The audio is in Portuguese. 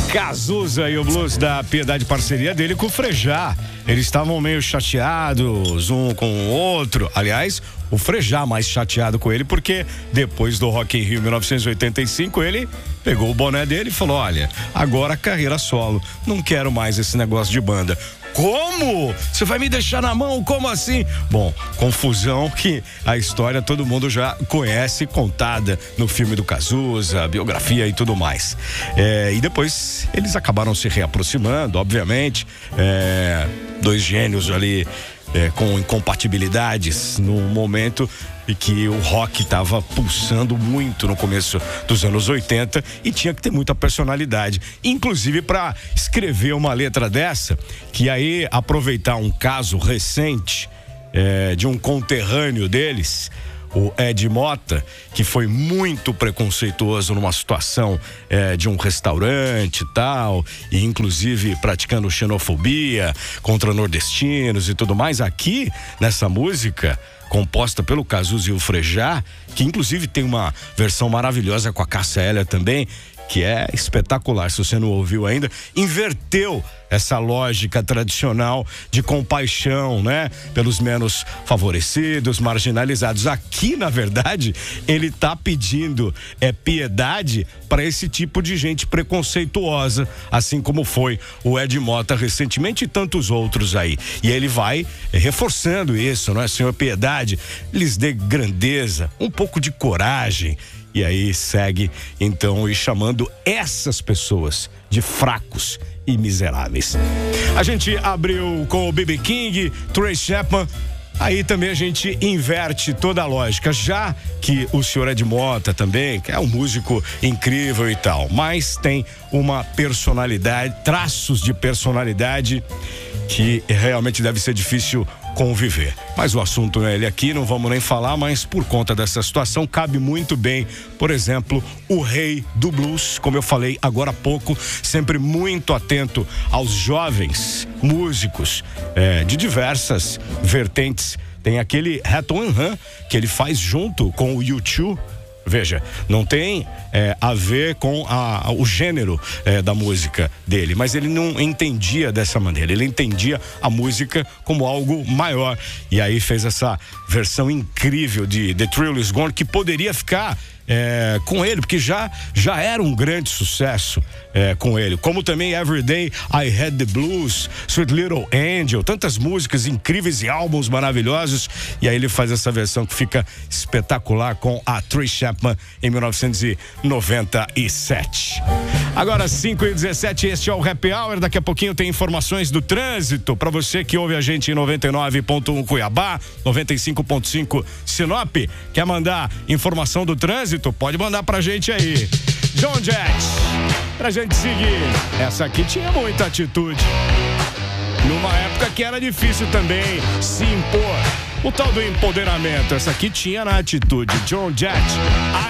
Cazuza e o blues da Piedade, parceria dele com o Frejá. Eles estavam meio chateados um com o outro. Aliás, o Frejá mais chateado com ele porque depois do Rock in Rio 1985 ele pegou o boné dele e falou: olha, agora carreira solo, não quero mais esse negócio de banda. Como? Você vai me deixar na mão? Como assim? Bom, confusão que a história todo mundo já conhece, contada no filme do Cazuza, biografia e tudo mais. E depois eles acabaram se reaproximando, obviamente. Dois gênios ali com incompatibilidades no momento e que o rock estava pulsando muito no começo dos anos 80 e tinha que ter muita personalidade, inclusive para escrever uma letra dessa, que aí aproveitar um caso recente de um conterrâneo deles, o Ed Mota, que foi muito preconceituoso numa situação de um restaurante e tal, e inclusive praticando xenofobia contra nordestinos e tudo mais. Aqui nessa música composta pelo Cazuza e o Frejá, que inclusive tem uma versão maravilhosa com a Cássia Eller também, que é espetacular, se você não ouviu ainda, inverteu essa lógica tradicional de compaixão, né? Pelos menos favorecidos, marginalizados. Aqui, na verdade, ele tá pedindo piedade para esse tipo de gente preconceituosa, assim como foi o Ed Mota recentemente e tantos outros aí. E ele vai reforçando isso, não é? Senhor Piedade, lhes dê grandeza, um pouco de coragem. E aí segue, então, e chamando essas pessoas de fracos e miseráveis. A gente abriu com o B.B. King, Tracy Chapman. Aí também a gente inverte toda a lógica, já que o senhor Ed Mota também, que é um músico incrível e tal, mas tem uma personalidade, traços de personalidade que realmente deve ser difícil conviver. Mas o assunto é ele aqui, não vamos nem falar, mas por conta dessa situação cabe muito bem, por exemplo, o rei do blues, como eu falei agora há pouco, sempre muito atento aos jovens músicos de diversas vertentes. Tem aquele Hatton and Hum, que ele faz junto com o U2. Veja, não tem a ver com o gênero da música dele, mas ele não entendia dessa maneira, ele entendia a música como algo maior, e aí fez essa versão incrível de The Thrill Is Gone, que poderia ficar com ele, porque já era um grande sucesso com ele, como também Everyday I Had the Blues, Sweet Little Angel, tantas músicas incríveis e álbuns maravilhosos, e aí ele faz essa versão que fica espetacular com a Tracy Chapman em 1997. Agora 5h17, este é o Happy Hour. Daqui a pouquinho tem informações do trânsito para você que ouve a gente em 99.1 Cuiabá, 95.5 Sinop. Quer mandar informação do trânsito? Pode mandar pra gente aí. John Jett, pra gente seguir. Essa aqui tinha muita atitude, numa época que era difícil também se impor. O tal do empoderamento, essa aqui tinha na atitude. John Jett.